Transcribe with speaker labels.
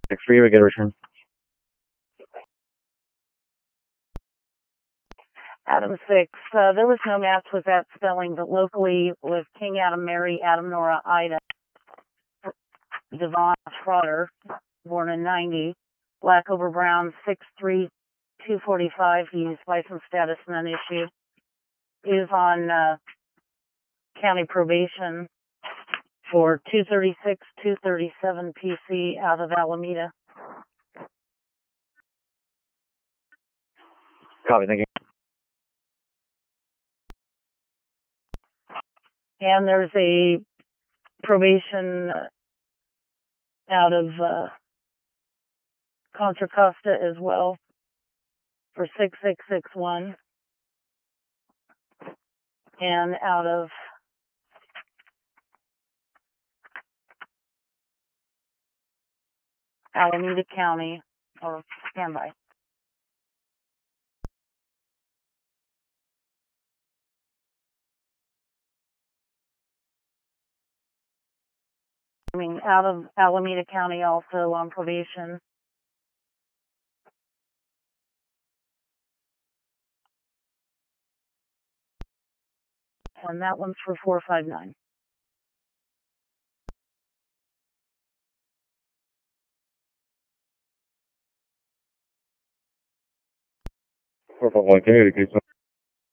Speaker 1: 6-3, we get a return.
Speaker 2: Adam 6, there was no match with that spelling, but locally with King Adam Mary, Adam Nora Ida, Devon Trotter, born in 90, Black over Brown 63245, he's license status non-issued. He was on county probation for 236, 237 PC out of Alameda.
Speaker 1: Copy, thank you.
Speaker 2: And there's a probation out of Contra Costa as well for 6661. And out of Alameda County, or standby. I mean, out of Alameda County also on probation. And that one's for 459.
Speaker 1: Can you case